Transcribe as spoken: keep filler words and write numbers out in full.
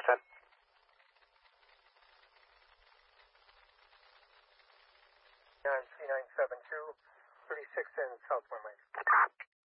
percent. nine three nine seven two, thirty-six in southbound lane.